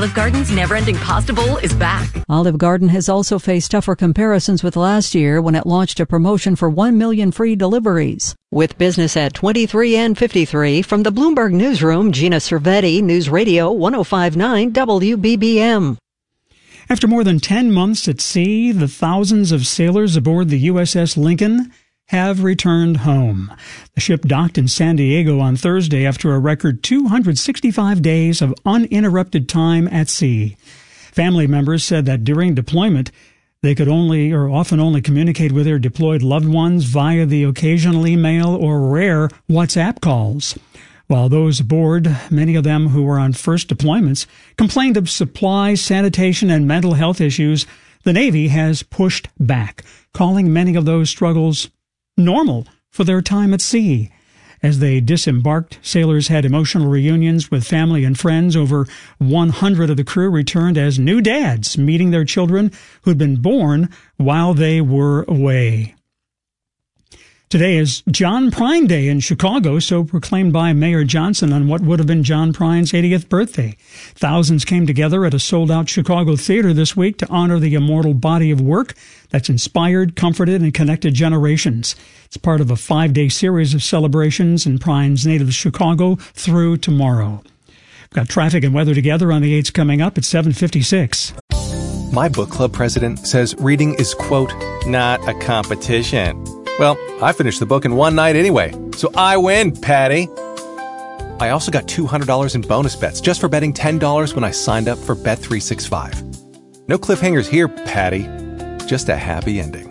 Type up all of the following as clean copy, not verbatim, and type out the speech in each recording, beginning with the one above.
Olive Garden's never-ending pasta bowl is back. Olive Garden has also faced tougher comparisons with last year when it launched a promotion for 1 million free deliveries. With business at 23 and 53, from the Bloomberg Newsroom, Gina Cervetti, News Radio 105.9 WBBM. After more than 10 months at sea, the thousands of sailors aboard the USS Lincoln have returned home. The ship docked in San Diego on Thursday after a record 265 days of uninterrupted time at sea. Family members said that during deployment, they could often only communicate with their deployed loved ones via the occasional email or rare WhatsApp calls. While those aboard, many of them who were on first deployments, complained of supply, sanitation, and mental health issues, the Navy has pushed back, calling many of those struggles normal for their time at sea. As they disembarked, sailors had emotional reunions with family and friends. Over 100 of the crew returned as new dads, meeting their children who'd been born while they were away. Today is John Prine Day in Chicago, so proclaimed by Mayor Johnson on what would have been John Prine's 80th birthday. Thousands came together at a sold-out Chicago theater this week to honor the immortal body of work that's inspired, comforted, and connected generations. It's part of a 5-day series of celebrations in Prine's native Chicago through tomorrow. We've got traffic and weather together on the 8s coming up at 7:56. My book club president says reading is, quote, not a competition. Well, I finished the book in one night anyway, so I win, Patty. I also got $200 in bonus bets just for betting $10 when I signed up for Bet365. No cliffhangers here, Patty. Just a happy ending.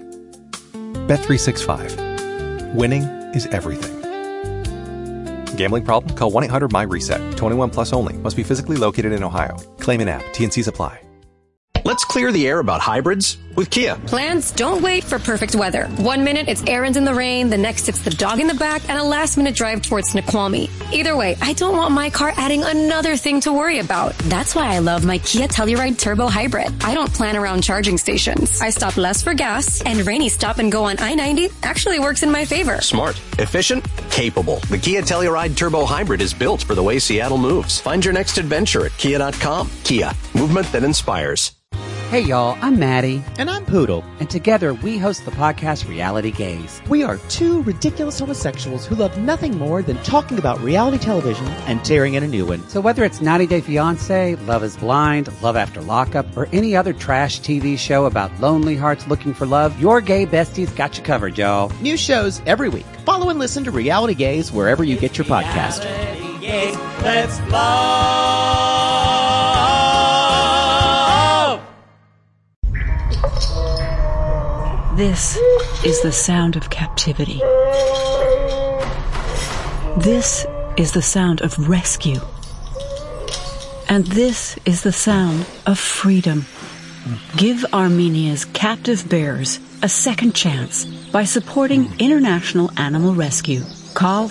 Bet365. Winning is everything. Gambling problem? Call 1-800-MY-RESET. 21 plus only. Must be physically located in Ohio. Claim in app. T&Cs apply. Let's clear the air about hybrids with Kia. Plans don't wait for perfect weather. 1 minute it's errands in the rain, the next it's the dog in the back, and a last-minute drive towards Snoqualmie. Either way, I don't want my car adding another thing to worry about. That's why I love my Kia Telluride Turbo Hybrid. I don't plan around charging stations. I stop less for gas, and rainy stop and go on I-90 actually works in my favor. Smart, efficient, capable. The Kia Telluride Turbo Hybrid is built for the way Seattle moves. Find your next adventure at Kia.com. Kia, movement that inspires. Hey y'all, I'm Maddie. And I'm Poodle. And together we host the podcast Reality Gaze. We are two ridiculous homosexuals who love nothing more than talking about reality television and tearing in a new one. So whether it's 90 Day Fiancé, Love is Blind, Love After Lockup, or any other trash TV show about lonely hearts looking for love, your gay besties got you covered, y'all. New shows every week. Follow and listen to Reality Gaze wherever you get your podcast. Reality Gaze, let's love. This is the sound of captivity. This is the sound of rescue. And this is the sound of freedom. Give Armenia's captive bears a second chance by supporting International Animal Rescue. Call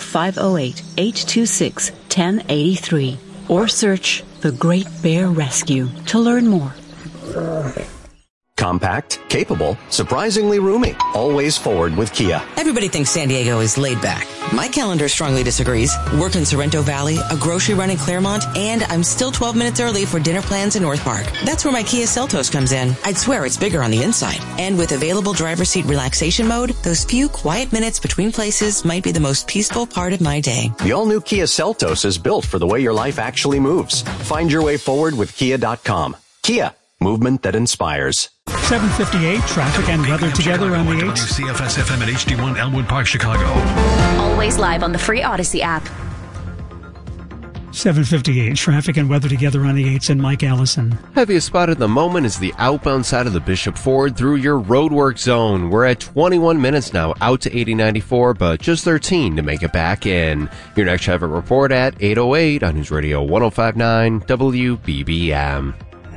508-826-1083 or search The Great Bear Rescue to learn more. Compact, capable, surprisingly roomy. Always forward with Kia. Everybody thinks San Diego is laid back. My calendar strongly disagrees. Work in Sorrento Valley, a grocery run in Claremont, and I'm still 12 minutes early for dinner plans in North Park. That's where my Kia Seltos comes in. I'd swear it's bigger on the inside. And with available driver's seat relaxation mode, those few quiet minutes between places might be the most peaceful part of my day. The all-new Kia Seltos is built for the way your life actually moves. Find your way forward with Kia.com. Kia, movement that inspires. 7:58, traffic and weather together on the 8th. CFS FM at HD1 Elmwood Park, Chicago. Always live on the free Odyssey app. 7:58, traffic and weather together on the 8s, and Mike Allison. Heaviest spot at the moment is the outbound side of the Bishop Ford through your roadwork zone. We're at 21 minutes now out to 8094, but just 13 to make it back in. Your next traffic report at 8:08 on News Radio 105.9 WBBM.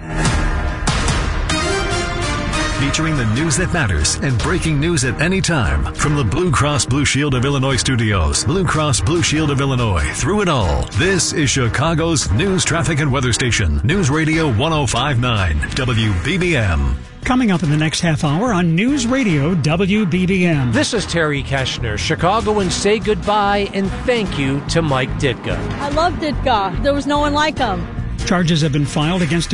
Featuring the news that matters and breaking news at any time. From the Blue Cross Blue Shield of Illinois studios, Blue Cross Blue Shield of Illinois, through it all. This is Chicago's news, traffic, and weather station. News Radio 105.9 WBBM. Coming up in the next half hour on News Radio WBBM. This is Terry Keshner. Chicagoans say goodbye and thank you to Mike Ditka. I love Ditka. There was no one like him. Charges have been filed against